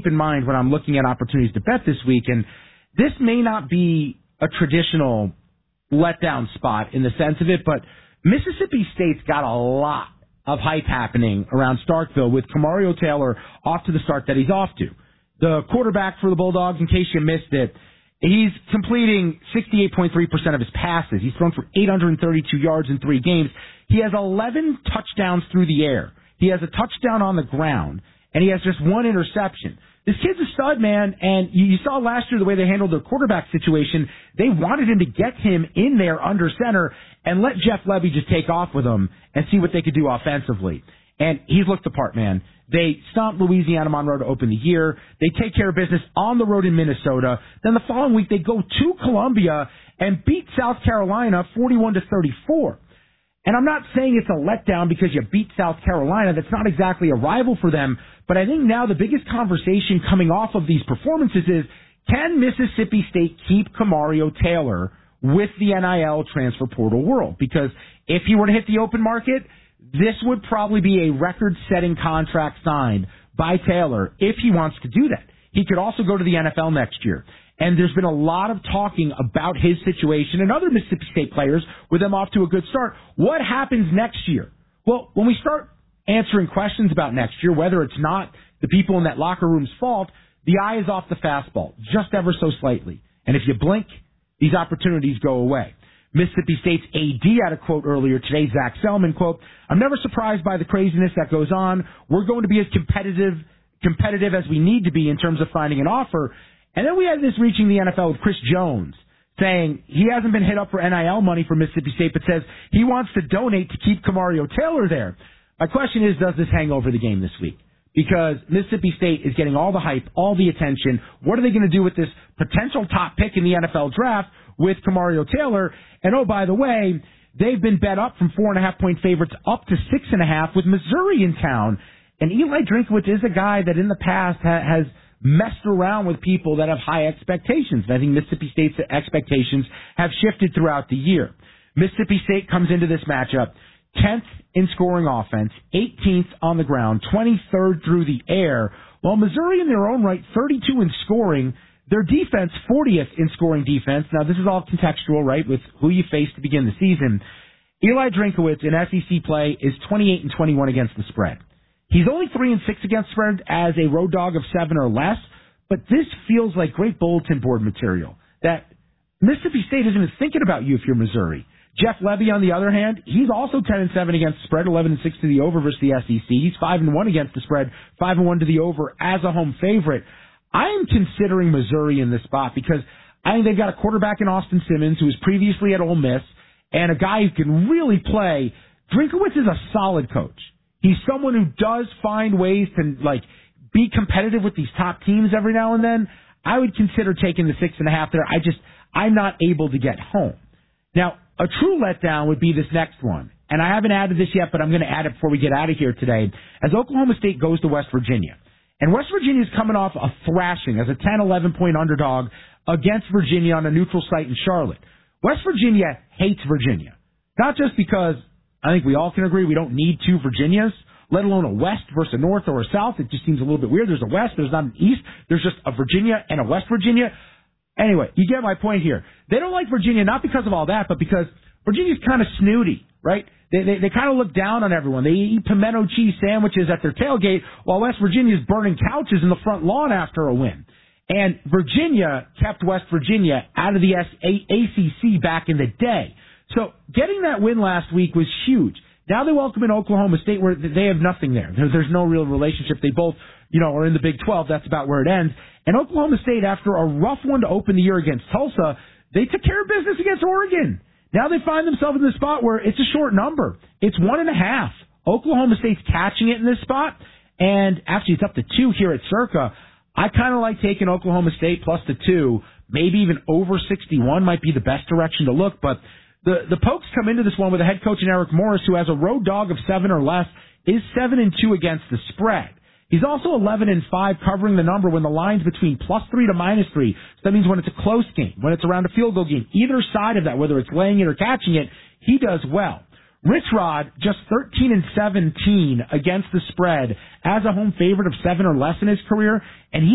keep in mind when I'm looking at opportunities to bet this week, and this may not be a traditional letdown spot in the sense of it, but Mississippi State's got a lot of hype happening around Starkville with Kamario Taylor off to the start that he's off to. The quarterback for the Bulldogs, in case you missed it, he's completing 68.3% of his passes. He's thrown for 832 yards in 3 games. He has 11 touchdowns through the air. He has a touchdown on the ground, and he has just 1 interception. This kid's a stud, man, and you saw last year the way they handled their quarterback situation. They wanted him to get him in there under center and let Jeff Lebby just take off with him and see what they could do offensively. And he's looked the part, man. They stomped Louisiana Monroe to open the year. They take care of business on the road in Minnesota. Then the following week they go to Columbia and beat South Carolina 41-34. And I'm not saying it's a letdown because you beat South Carolina. That's not exactly a rival for them. But I think now the biggest conversation coming off of these performances is, can Mississippi State keep Kamario Taylor with the NIL transfer portal world? Because if he were to hit the open market, this would probably be a record-setting contract signed by Taylor if he wants to do that. He could also go to the NFL next year. And there's been a lot of talking about his situation and other Mississippi State players with them off to a good start. What happens next year? Well, when we start answering questions about next year, whether it's not the people in that locker room's fault, the eye is off the fastball, just ever so slightly. And if you blink, these opportunities go away. Mississippi State's AD had a quote earlier today, Zach Selman, quote, "I'm never surprised by the craziness that goes on. We're going to be as competitive as we need to be in terms of finding an offer." And then we had this reaching the NFL with Chris Jones saying he hasn't been hit up for NIL money for Mississippi State, but says he wants to donate to keep Kamario Taylor there. My question is, does this hang over the game this week? Because Mississippi State is getting all the hype, all the attention. What are they going to do with this potential top pick in the NFL draft with Kamario Taylor? And oh, by the way, they've been bet up from 4.5-point favorites up to 6.5 with Missouri in town. And Eli Drinkwitz is a guy that in the past has messed around with people that have high expectations. And I think Mississippi State's expectations have shifted throughout the year. Mississippi State comes into this matchup 10th in scoring offense, 18th on the ground, 23rd through the air, while Missouri in their own right, 32 in scoring, their defense, 40th in scoring defense. Now, this is all contextual, right, with who you face to begin the season. Eli Drinkwitz in SEC play is 28-21 against the spread. He's only 3-6 against spread as a road dog of 7 or less, but this feels like great bulletin board material that Mississippi State isn't even thinking about you if you're Missouri. Jeff Lebby, on the other hand, he's also 10-7 against the spread, 11-6 to the over versus the SEC. He's 5-1 against the spread, 5-1 to the over as a home favorite. I am considering Missouri in this spot because I think they've got a quarterback in Austin Simmons who was previously at Ole Miss and a guy who can really play. Drinkwitz is a solid coach. He's someone who does find ways to be competitive with these top teams every now and then. I would consider taking the 6.5 there. I'm not able to get home. Now, a true letdown would be this next one. And I haven't added this yet, but I'm going to add it before we get out of here today. As Oklahoma State goes to West Virginia. And West Virginia is coming off a thrashing as a 10, 11-point underdog against Virginia on a neutral site in Charlotte. West Virginia hates Virginia. Not just because I think we all can agree we don't need 2 Virginias, let alone a West versus a North or a South. It just seems a little bit weird. There's a West, there's not an East. There's just a Virginia and a West Virginia. Anyway, you get my point here. They don't like Virginia not because of all that, but because Virginia's kind of snooty, right? They kind of look down on everyone. They eat pimento cheese sandwiches at their tailgate while West Virginia's burning couches in the front lawn after a win. And Virginia kept West Virginia out of the ACC back in the day. So getting that win last week was huge. Now they welcome in Oklahoma State where they have nothing there. There's no real relationship. They both, are in the Big 12. That's about where it ends. And Oklahoma State, after a rough one to open the year against Tulsa, they took care of business against Oregon. Now they find themselves in the spot where it's a short number. It's 1.5. Oklahoma State's catching it in this spot, and actually it's up to 2 here at Circa. I kind of like taking Oklahoma State plus the 2, maybe even over 61 might be the best direction to look, but the Pokes come into this one with a head coach in Eric Morris who has a road dog of 7 or less, is 7-2 against the spread. He's also 11-5 covering the number when the line's between +3 to -3. So that means when it's a close game, when it's around a field goal game, either side of that, whether it's laying it or catching it, he does well. Rich Rod, just 13-17 against the spread as a home favorite of 7 or less in his career, and he's